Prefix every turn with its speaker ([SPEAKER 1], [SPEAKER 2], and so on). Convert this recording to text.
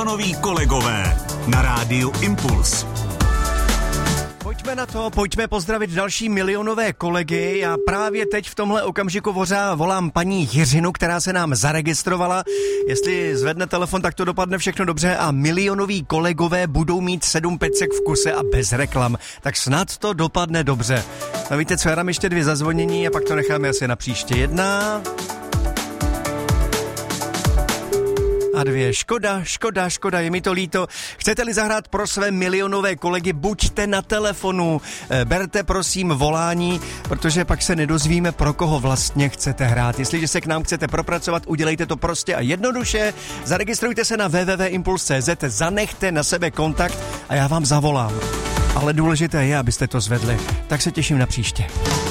[SPEAKER 1] Milionoví kolegové na rádiu Impuls.
[SPEAKER 2] Pojďme na to, pojďme pozdravit další milionové kolegy. Já právě teď v tomhle okamžiku volám paní Jiřinu, která se nám zaregistrovala. Jestli zvedne telefon, tak to dopadne všechno dobře a milionoví kolegové budou mít 7 pecek v kuse a bez reklam. Tak snad to dopadne dobře. No víte co, já dám ještě 2 zazvonění a pak to necháme asi na příště. 1 a 2. Škoda, je mi to líto. Chcete-li zahrát pro své milionové kolegy, buďte na telefonu, berte prosím volání, protože pak se nedozvíme, pro koho vlastně chcete hrát. Jestliže se k nám chcete propracovat, udělejte to prostě a jednoduše, zaregistrujte se na www.impuls.cz, zanechte na sebe kontakt a já vám zavolám. Ale důležité je, abyste to zvedli. Tak se těším na příště.